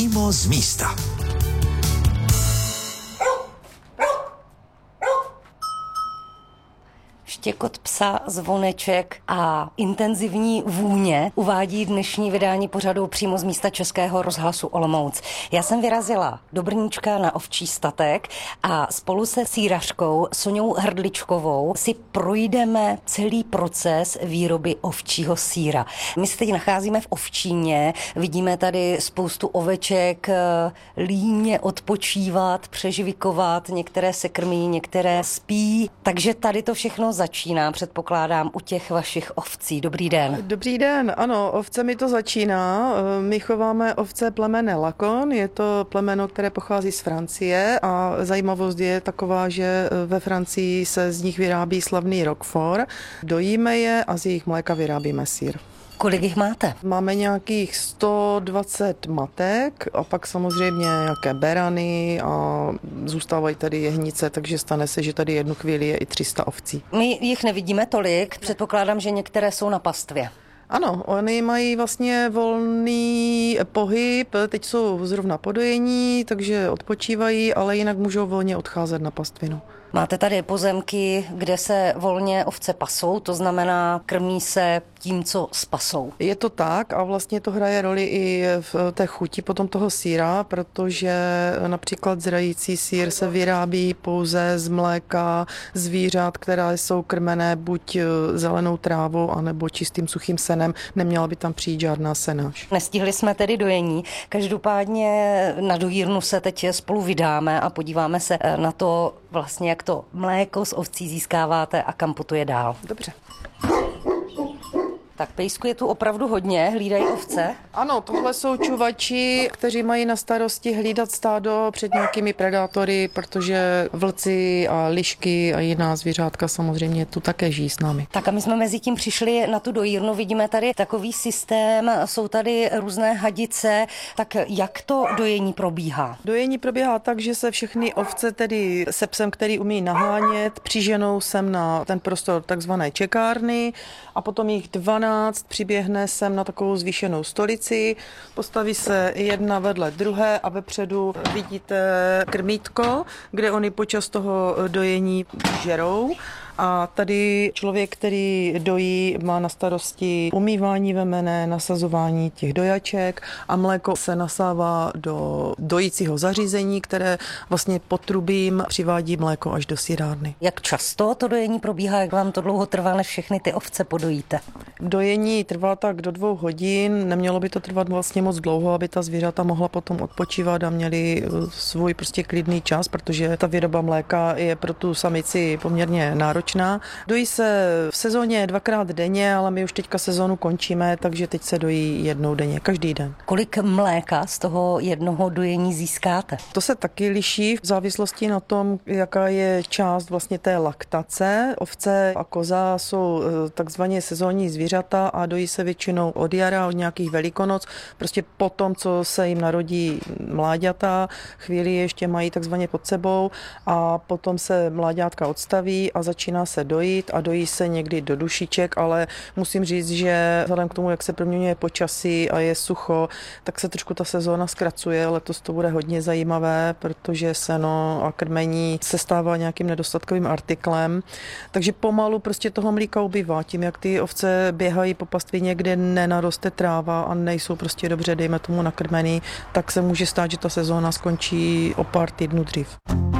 Přímo z místa. Štěkot psa, zvoneček a intenzivní vůně uvádí dnešní vydání pořadu Přímo z místa Českého rozhlasu Olomouc. Já jsem vyrazila do Brníčka na ovčí statek a spolu se sýrařkou Soňou Hrdličkovou si projdeme celý proces výroby ovčího sýra. My se teď nacházíme v ovčíně, vidíme tady spoustu oveček líně odpočívat, přežvikovat, některé se krmí, některé spí, takže tady to všechno začíná, předpokládám, u těch vašich ovcí. Dobrý den. Dobrý den, ano, ovcemi to začíná. My chováme ovce plemene Lacon, je to plemeno, které pochází z Francie a zajímavost je taková, že ve Francii se z nich vyrábí slavný Roquefort. Dojíme je a z jejich mléka vyrábíme sýr. Kolik jich máte? Máme nějakých 120 matek a pak samozřejmě nějaké berany a zůstávají tady jehnice, takže stane se, že tady jednu chvíli je i 300 ovcí. My jich nevidíme tolik, předpokládám, že některé jsou na pastvě. Ano, oni mají vlastně volný pohyb, teď jsou zrovna po dojení, takže odpočívají, ale jinak můžou volně odcházet na pastvinu. Máte tady pozemky, kde se volně ovce pasou, to znamená krmí se tím, co spasou. Je to tak a vlastně to hraje roli i v té chuti potom toho sýra, protože například zrající sýr se vyrábí pouze z mléka zvířat, která jsou krmené buď zelenou trávou, anebo čistým suchým senem. Neměla by tam přijít žádná senáž. Nestihli jsme tedy dojení. Každopádně na dojírnu se teď spolu vydáme a podíváme se na to vlastně, jak to mléko z ovcí získáváte a kam putuje dál. Dobře. Tak pejsku je tu opravdu hodně, hlídají ovce. Ano, tohle jsou čuvači, kteří mají na starosti hlídat stádo před nějakými predátory, protože vlci a lišky a jiná zvířátka samozřejmě tu také žijí s námi. Tak a my jsme mezi tím přišli na tu dojírnu, vidíme tady takový systém, jsou tady různé hadice, tak jak to dojení probíhá? Dojení probíhá tak, že se všechny ovce tedy se psem, který umí nahánět, přiženou sem na ten prostor takzvané čekárny a potom jich 12 přiběhne sem na takovou zvýšenou stolici, postaví se jedna vedle druhé a vepředu vidíte krmítko, kde oni počas toho dojení žerou. A tady člověk, který dojí, má na starosti umývání vemene, nasazování těch dojaček a mléko se nasává do dojícího zařízení, které vlastně potrubím přivádí mléko až do sýrárny. Jak často to dojení probíhá, jak vám to dlouho trvá, než všechny ty ovce podojíte? Dojení trvá tak do 2 hodin, nemělo by to trvat vlastně moc dlouho, aby ta zvířata mohla potom odpočívat a měli svůj prostě klidný čas, protože ta výroba mléka je pro tu samici poměrně náročná. Dojí se v sezóně 2krát denně, ale my už teďka sezónu končíme, takže teď se dojí jednou denně, každý den. Kolik mléka z toho jednoho dojení získáte? To se taky liší v závislosti na tom, jaká je část vlastně té laktace. Ovce a koza jsou takzvaně sezónní zvířata a dojí se většinou od jara, od nějakých Velikonoc, prostě po tom, co se jim narodí mláďata, chvíli ještě mají takzvaně pod sebou a potom se mláďátka odstaví a začíná se dojít a dojí se někdy do dušiček, ale musím říct, že vzhledem k tomu, jak se proměňuje počasí a je sucho, tak se trošku ta sezóna zkracuje. Letos to bude hodně zajímavé, protože seno a krmení se stává nějakým nedostatkovým artiklem. Takže pomalu prostě toho mlíka ubývá. Tím, jak ty ovce běhají po pastvině, kde nenaroste tráva a nejsou prostě dobře, dejme tomu, nakrmený, tak se může stát, že ta sezóna skončí o pár týdnů dřív.